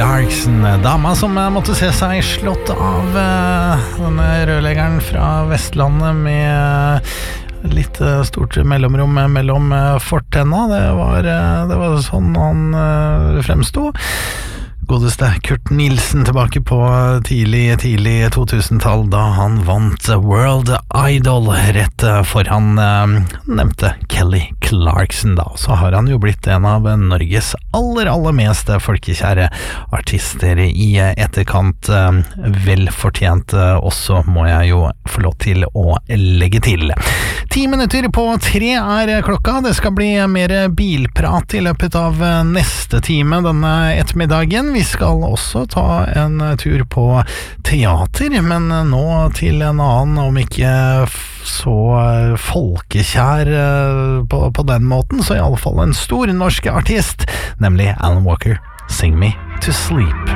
Clarkson, dama som måtte se seg slått av denne rørleggeren fra Vestlandet med litt stort mellomrom mellom fortenna. Det var sånn han fremstod. Godeste Kurt Nilsen tilbake på tidlig 2000-tall, da han vant World Idol rett foran nevnte Kelly Clarkson da. Så har han jo blitt en av Norges aller mest folkekjære artister i etterkant. Velfortjent også, må jeg jo få lov til å legge til. 10 minutter på 3 klokka. Det skal bli mer bilprat i løpet av neste time denne ettermiddagen. Vi skal også ta en tur på teater, men nå til en annen, om ikke så folkekjær på den måten, så i alle fall en stor norsk artist, nemlig Alan Walker, Sing Me to Sleep.